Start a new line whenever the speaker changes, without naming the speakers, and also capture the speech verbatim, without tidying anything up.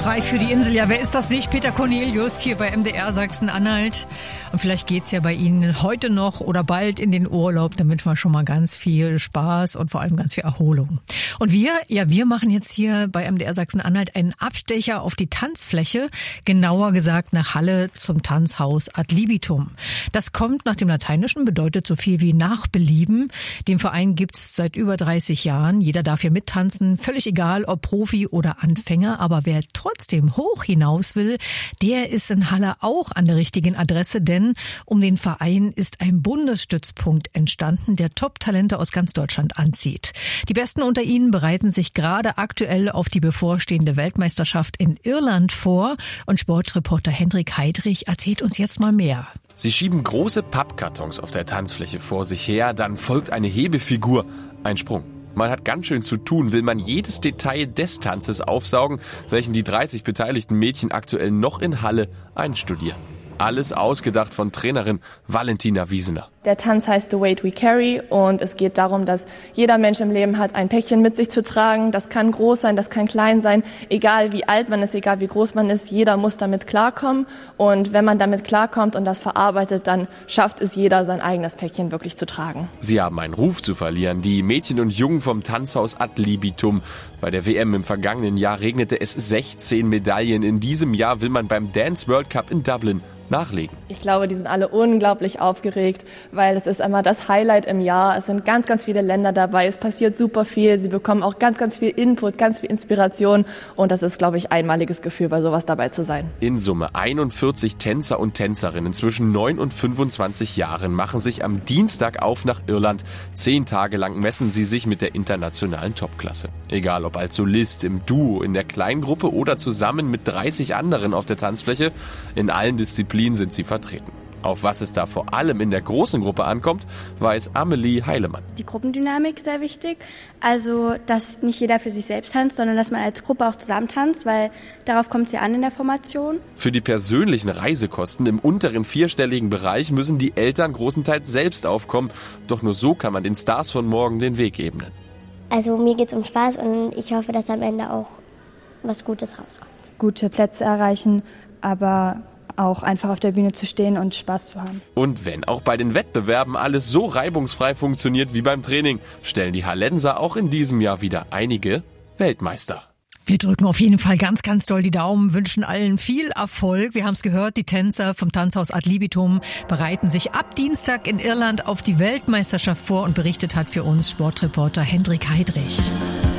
Reif für die Insel. Ja, wer ist das nicht? Peter Cornelius hier bei M D R Sachsen-Anhalt. Und vielleicht geht's ja bei Ihnen heute noch oder bald in den Urlaub. Dann wünschen wir schon mal ganz viel Spaß und vor allem ganz viel Erholung. Und wir, ja, wir machen jetzt hier bei M D R Sachsen-Anhalt einen Abstecher auf die Tanzfläche. Genauer gesagt nach Halle zum Tanzhaus Ad Libitum. Das kommt nach dem Lateinischen, bedeutet so viel wie nach Belieben. Den Verein gibt's seit über dreißig Jahren. Jeder darf hier mittanzen. Völlig egal, ob Profi oder Anfänger. Aber wer trotzdem hoch hinaus will, der ist in Halle auch an der richtigen Adresse, denn um den Verein ist ein Bundesstützpunkt entstanden, der Top-Talente aus ganz Deutschland anzieht. Die Besten unter ihnen bereiten sich gerade aktuell auf die bevorstehende Weltmeisterschaft in Irland vor und Sportreporter Hendrik Heidrich erzählt uns jetzt mal mehr.
Sie schieben große Pappkartons auf der Tanzfläche vor sich her, dann folgt eine Hebefigur, ein Sprung. Man hat ganz schön zu tun, will man jedes Detail des Tanzes aufsaugen, welchen die dreißig beteiligten Mädchen aktuell noch in Halle einstudieren. Alles ausgedacht von Trainerin Valentina Wiesener.
Der Tanz heißt The Weight We Carry und es geht darum, dass jeder Mensch im Leben hat, ein Päckchen mit sich zu tragen. Das kann groß sein, das kann klein sein. Egal wie alt man ist, egal wie groß man ist, jeder muss damit klarkommen. Und wenn man damit klarkommt und das verarbeitet, dann schafft es jeder, sein eigenes Päckchen wirklich zu tragen.
Sie haben einen Ruf zu verlieren, die Mädchen und Jungen vom Tanzhaus Ad Libitum. Bei der W M im vergangenen Jahr regnete es sechzehn Medaillen. In diesem Jahr will man beim Dance World Cup in Dublin nachlegen.
Ich glaube, die sind alle unglaublich aufgeregt, weil es ist einmal das Highlight im Jahr. Es sind ganz, ganz viele Länder dabei. Es passiert super viel. Sie bekommen auch ganz, ganz viel Input, ganz viel Inspiration. Und das ist, glaube ich, ein einmaliges Gefühl, bei sowas dabei zu sein.
In Summe einundvierzig Tänzer und Tänzerinnen zwischen neun und fünfundzwanzig Jahren machen sich am Dienstag auf nach Irland. Zehn Tage lang messen sie sich mit der internationalen Topklasse. Egal ob als Solist, im Duo, in der Kleingruppe oder zusammen mit dreißig anderen auf der Tanzfläche, in allen Disziplinen sind sie vertreten. Auf was es da vor allem in der großen Gruppe ankommt, weiß Amelie Heilemann.
Die Gruppendynamik sehr wichtig. Also, dass nicht jeder für sich selbst tanzt, sondern dass man als Gruppe auch zusammen tanzt, weil darauf kommt es ja an in der Formation.
Für die persönlichen Reisekosten im unteren vierstelligen Bereich müssen die Eltern großenteils selbst aufkommen. Doch nur so kann man den Stars von morgen den Weg ebnen.
Also mir geht es um Spaß und ich hoffe, dass am Ende auch was Gutes rauskommt.
Gute Plätze erreichen, aber auch einfach auf der Bühne zu stehen und Spaß zu haben.
Und wenn auch bei den Wettbewerben alles so reibungsfrei funktioniert wie beim Training, stellen die Hallenser auch in diesem Jahr wieder einige Weltmeister.
Wir drücken auf jeden Fall ganz, ganz doll die Daumen, wünschen allen viel Erfolg. Wir haben es gehört, die Tänzer vom Tanzhaus Ad Libitum bereiten sich ab Dienstag in Irland auf die Weltmeisterschaft vor und berichtet hat für uns Sportreporter Hendrik Heidrich.